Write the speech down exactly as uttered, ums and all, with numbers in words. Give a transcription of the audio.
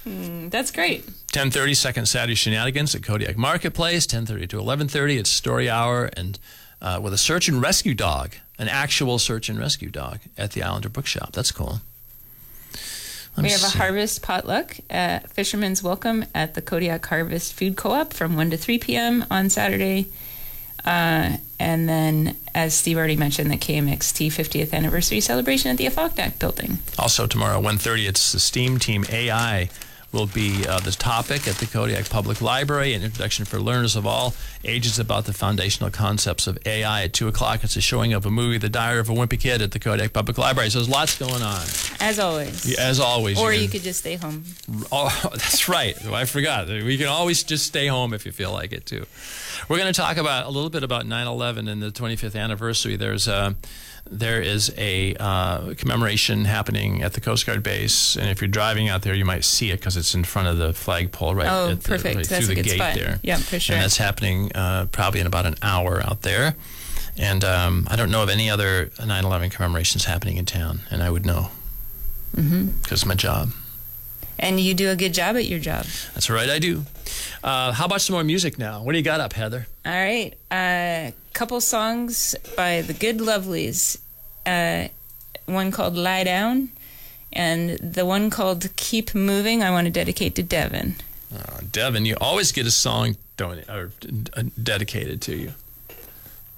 Mm, that's great. ten thirty, Second Saturday Shenanigans at Kodiak Marketplace. ten thirty to eleven thirty, it's Story Hour, and uh, with a search and rescue dog, an actual search and rescue dog at the Islander Bookshop. That's cool. Let we have see. a harvest potluck at Fisherman's Welcome at the Kodiak Harvest Food Co-op from one to three p.m. on Saturday. Uh, and then, as Steve already mentioned, the K M X T fiftieth anniversary celebration at the Afognak building. Also tomorrow, one thirty, it's the STEAM Team A I will be uh, the topic at the Kodiak Public Library, an introduction for learners of all ages about the foundational concepts of A I. At two o'clock, it's a showing of a movie, The Diary of a Wimpy Kid, at the Kodiak Public Library. So there's lots going on. As always. Yeah, as always. Or you, you can, could just stay home. Oh, that's right. I forgot. We can always just stay home if you feel like it, too. We're going to talk about a little bit about nine eleven and the twenty-fifth anniversary. There's a... There is a uh, commemoration happening at the Coast Guard base, and if you're driving out there, you might see it because it's in front of the flagpole right, oh, at the, perfect. right That's through a the good gate spot. there. Yeah, for sure. And that's happening uh, probably in about an hour out there. And um, I don't know of any other nine eleven commemorations happening in town, and I would know because mm-hmm. it's my job. And you do a good job at your job. That's right, I do. Uh, how about some more music now? What do you got up, Heather? All right. A uh, couple songs by the Good Lovelies. Uh, one called Lie Down, and the one called Keep Moving I want to dedicate to Devin. Uh, Devin, you always get a song don- or, uh, dedicated to you.